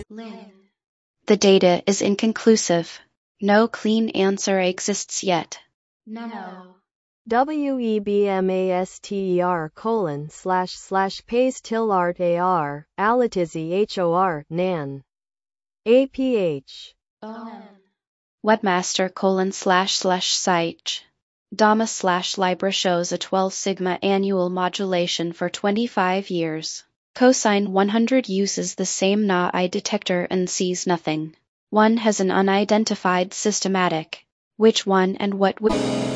Lin. The data is inconclusive. No clean answer exists yet. No. WEBMASTER://pays_art alitizi HOR APH Webmaster://site Dama/Libra shows a 12 sigma annual modulation for 25 years. Cosine 100 uses the same Na-I detector and sees nothing. One has an unidentified systematic. Which one and what would